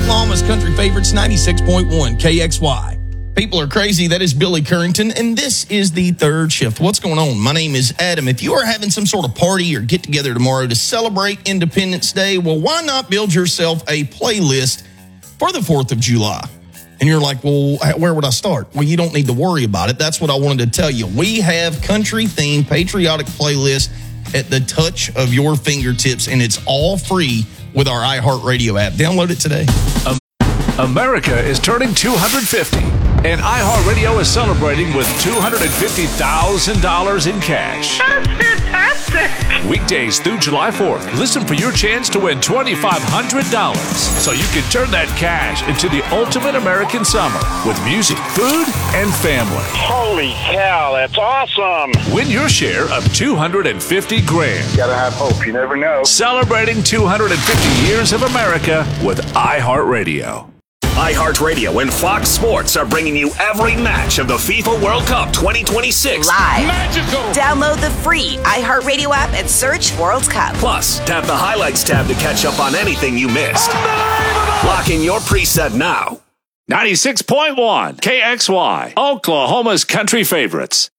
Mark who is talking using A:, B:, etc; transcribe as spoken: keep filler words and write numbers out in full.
A: Oklahoma's country favorites, ninety-six point one K X Y. People are crazy. That is Billy Currington, and this is the third shift. What's going on? My name is Adam. If you are having some sort of party or get-together tomorrow to celebrate Independence Day, well, why not build yourself a playlist for the fourth of July? And you're like, well, where would I start? Well, you don't need to worry about it. That's what I wanted to tell you. We have country-themed, patriotic playlists at the touch of your fingertips, and it's all free with our iHeartRadio app. Download it today.
B: Um, America is turning two hundred fifty, and iHeartRadio is celebrating with two hundred fifty thousand dollars in cash.
C: That's fantastic.
B: Weekdays through July fourth, listen for your chance to win twenty-five hundred dollars so you can turn that cash into the ultimate American summer with music, food, and family.
D: Holy cow, that's awesome.
B: Win your share of two hundred fifty grand.
D: Gotta have hope, you never know.
B: Celebrating two hundred fifty years of America with iHeartRadio.
E: iHeartRadio and Fox Sports are bringing you every match of the FIFA World Cup twenty twenty-six.
F: Live.
A: Magical.
F: Download the free iHeartRadio app and search World Cup.
E: Plus, tap the highlights tab to catch up on anything you missed. Lock in your preset now.
B: ninety-six point one K X Y, Oklahoma's country favorites.